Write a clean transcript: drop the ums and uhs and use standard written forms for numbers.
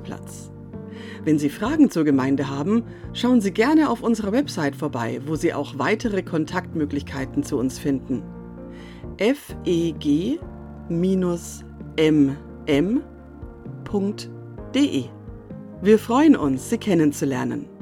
Platz. Wenn Sie Fragen zur Gemeinde haben, schauen Sie gerne auf unserer Website vorbei, wo Sie auch weitere Kontaktmöglichkeiten zu uns finden. feg-mm.de. Wir freuen uns, Sie kennenzulernen.